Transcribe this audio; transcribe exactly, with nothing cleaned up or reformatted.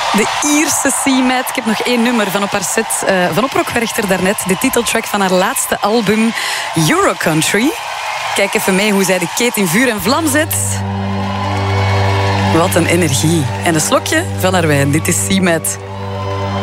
De Ierse C-Maat. Ik heb nog één nummer van op haar set uh, van op Rockwerchter daarnet. De titeltrack van haar laatste album Eurocountry. Kijk even mee hoe zij de keet in vuur en vlam zet. Wat een energie. En een slokje van haar wijn. Dit is C-Maat.